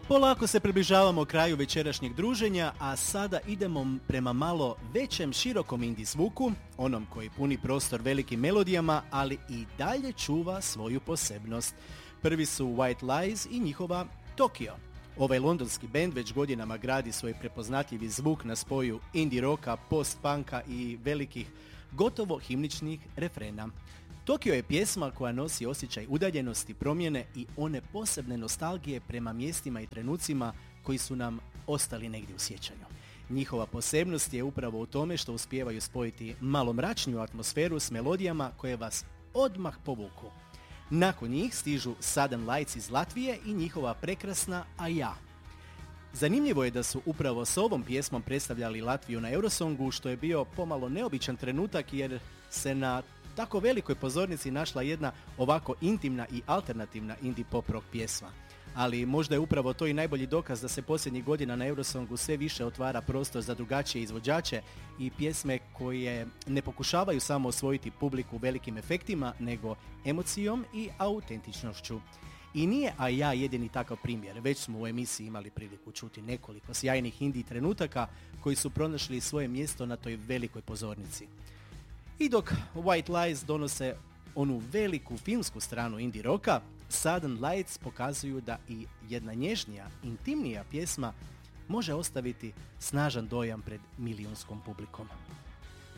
Polako se približavamo kraju večerašnjeg druženja, a sada idemo prema malo većem širokom indie zvuku, onom koji puni prostor velikim melodijama, ali i dalje čuva svoju posebnost. Prvi su White Lies i njihova Tokyo. Ovaj londonski bend već godinama gradi svoj prepoznatljivi zvuk na spoju indie roka, post-punka i velikih, gotovo himničnih refrena. Tokyo je pjesma koja nosi osjećaj udaljenosti, promjene i one posebne nostalgije prema mjestima i trenucima koji su nam ostali negdje u sjećanju. Njihova posebnost je upravo u tome što uspijevaju spojiti malo mračniju atmosferu s melodijama koje vas odmah povuku. Nakon njih stižu Sudden Lights iz Latvije i njihova prekrasna A ja. Zanimljivo je da su upravo s ovom pjesmom predstavljali Latviju na Eurosongu, što je bio pomalo neobičan trenutak jer se na tako velikoj pozornici našla jedna ovako intimna i alternativna indie pop rock pjesma. Ali možda je upravo to i najbolji dokaz da se posljednjih godina na Eurosongu sve više otvara prostor za drugačije izvođače i pjesme koje ne pokušavaju samo osvojiti publiku velikim efektima, nego emocijom i autentičnošću. I nije A ja jedini takav primjer, već smo u emisiji imali priliku čuti nekoliko sjajnih indie trenutaka koji su pronašli svoje mjesto na toj velikoj pozornici. I dok White Lies donose onu veliku filmsku stranu indie roka, Sudden Lights pokazuju da i jedna nježnija, intimnija pjesma može ostaviti snažan dojam pred milijunskom publikom.